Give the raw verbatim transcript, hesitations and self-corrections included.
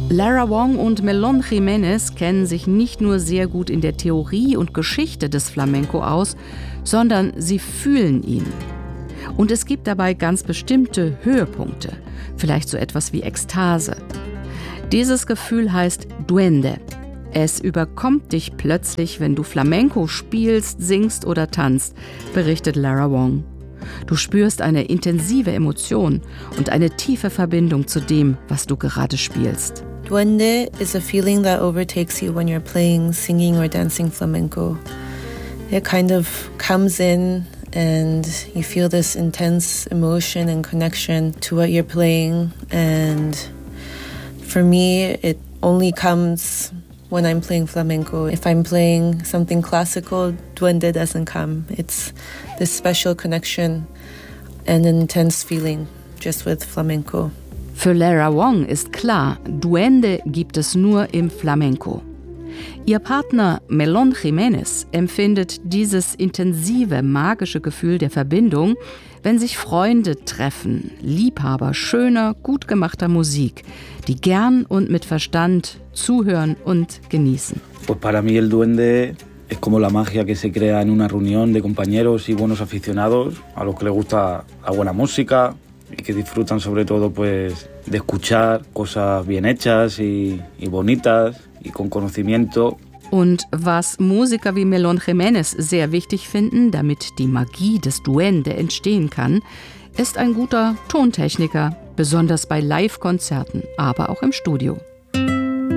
Lara Wong und Melón Jiménez kennen sich nicht nur sehr gut in der Theorie und Geschichte des Flamenco aus, sondern sie fühlen ihn. Und es gibt dabei ganz bestimmte Höhepunkte, vielleicht so etwas wie Ekstase. Dieses Gefühl heißt Duende. Es überkommt dich plötzlich, wenn du Flamenco spielst, singst oder tanzt, berichtet Lara Wong. Du spürst eine intensive Emotion und eine tiefe Verbindung zu dem, was du gerade spielst. Duende is a feeling that overtakes you when you're playing, singing or dancing flamenco. It kind of comes in and you feel this intense emotion and connection to what you're playing. And for me, it only comes when I'm playing flamenco. If I'm playing something classical, Duende doesn't come. It's this special connection and an intense feeling just with flamenco. Für Lara Wong ist klar, Duende gibt es nur im Flamenco. Ihr Partner Melón Jiménez empfindet dieses intensive, magische Gefühl der Verbindung, wenn sich Freunde treffen, Liebhaber schöner, gut gemachter Musik, die gern und mit Verstand zuhören und genießen. Pues para mí el duende es como la magia que se crea en una reunión de compañeros y buenos aficionados a los que les gusta la buena música y que disfrutan sobre todo pues de escuchar cosas bien hechas y, y bonitas y con conocimiento. Und was Musiker wie Melón Jiménez sehr wichtig finden, damit die Magie des Duende entstehen kann, ist ein guter Tontechniker, besonders bei Live-Konzerten, aber auch im Studio.